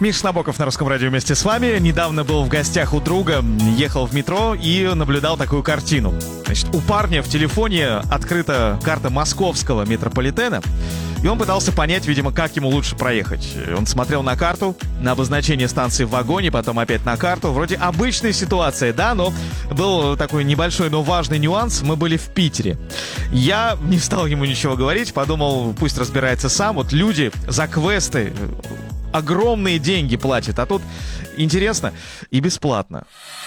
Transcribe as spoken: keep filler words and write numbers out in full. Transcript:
Миша Набоков на Русском радио вместе с вами. Недавно был в гостях у друга, ехал в метро и наблюдал такую картину. Значит, у парня в телефоне открыта карта московского метрополитена, и он пытался понять, видимо, как ему лучше проехать. Он смотрел на карту, на обозначение станции в вагоне, потом опять на карту. Вроде обычная ситуация, да, но был такой небольшой, но важный нюанс. Мы были в Питере. Я не стал ему ничего говорить, подумал, пусть разбирается сам. Вот люди за квесты огромные деньги платят, а тут интересно и бесплатно.